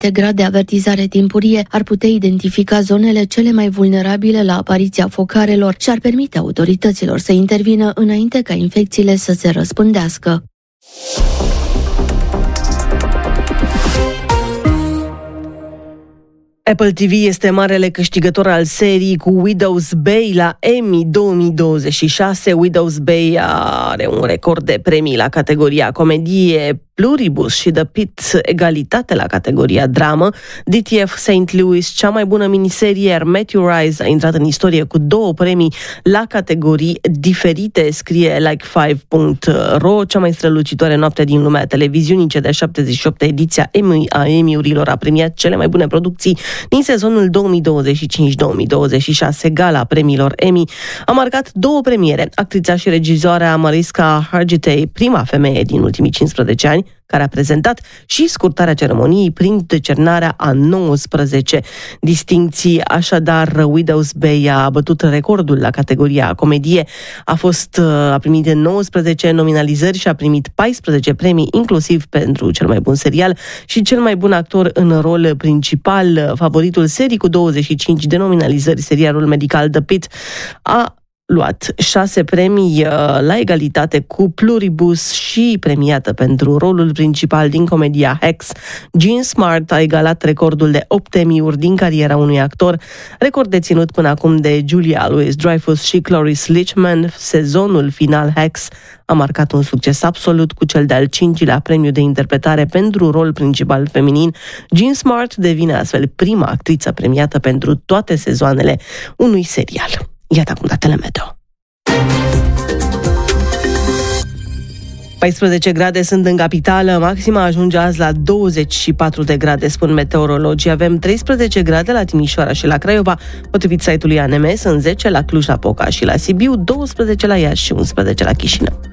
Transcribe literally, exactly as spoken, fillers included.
De grad de avertizare timpurie ar putea identifica zonele cele mai vulnerabile la apariția focarelor și ar permite autorităților să intervină înainte ca infecțiile să se răspândească. Apple T V este marele câștigător al serii cu Widow's Bay la Emmy două mii douăzeci și șase. Widow's Bay are un record de premii la categoria comedie, Pluribus și The Pitt egalitate la categoria dramă. D T F Saint Louis, cea mai bună miniserie, iar Matthew Rise a intrat în istorie cu două premii la categorii diferite, scrie like five punct ro. Cea mai strălucitoare noapte din lumea televiziunii, cea de-a șaptezeci și opta ediție Emmy a Emmy-urilor, a premiat cele mai bune producții din sezonul două mii douăzeci și cinci două mii douăzeci și șase. Gala premiilor Emmy a marcat două premiere. Actrița și regizoarea Mariska Hargitay, prima femeie din ultimii cincisprezece ani care a prezentat, și scurtarea ceremoniei prin decernarea a nouăsprezece distincții. Așadar, Widow's Bay a bătut recordul la categoria comedie. A fost a primit de nouăsprezece nominalizări și a primit paisprezece premii, inclusiv pentru cel mai bun serial și cel mai bun actor în rol principal. Favoritul serii cu douăzeci și cinci de nominalizări, serialul medical The Pitt, a luat șase premii la egalitate cu Pluribus și premiată pentru rolul principal din comedia Hacks. Jean Smart a egalat recordul de opt Emmy-uri din cariera unui actor, record deținut până acum de Julia Louis-Dreyfus și Cloris Leachman. Sezonul final Hacks a marcat un succes absolut cu cel de-al cincilea premiu de interpretare pentru rol principal feminin. Jean Smart devine astfel prima actriță premiată pentru toate sezoanele unui serial. Iată acum datele meteo. paisprezece grade sunt în capitală, maxima ajunge azi la douăzeci și patru de grade, spun meteorologii. Avem treisprezece grade la Timișoara și la Craiova, potrivit site-ului A N M, sunt zece la Cluj-Napoca și la Sibiu, douăsprezece la Iași și unsprezece la Chișinău.